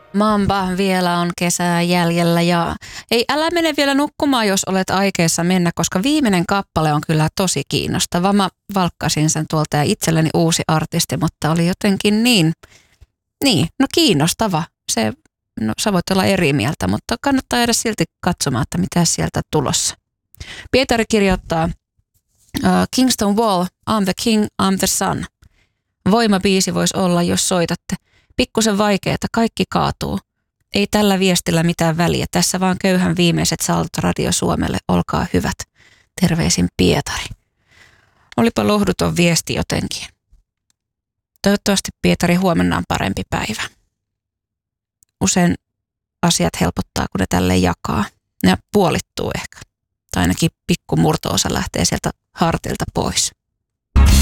Mamba, vielä on kesää jäljellä ja ei, älä mene vielä nukkumaan, jos olet aikeissa mennä, koska viimeinen kappale on kyllä tosi kiinnostava. Mä valkkasin sen tuolta ja itselleni uusi artisti, mutta oli jotenkin niin, no kiinnostava. Sä voit olla eri mieltä, mutta kannattaa jäädä silti katsomaan, että mitä sieltä tulossa. Pietari kirjoittaa Kingston Wall, I'm the king, I'm the sun. Voimabiisi voisi olla, jos soitatte. Pikkusen vaikeeta, kaikki kaatuu. Ei tällä viestillä mitään väliä. Tässä vaan köyhän viimeiset saltot Radio Suomelle. Olkaa hyvät. Terveisin Pietari. Olipa lohduton viesti jotenkin. Toivottavasti Pietari huomenna on parempi päivä. Usein asiat helpottaa, kun ne tälleen jakaa. Ne puolittuu ehkä. Tai ainakin pikku murto-osa lähtee sieltä hartilta pois.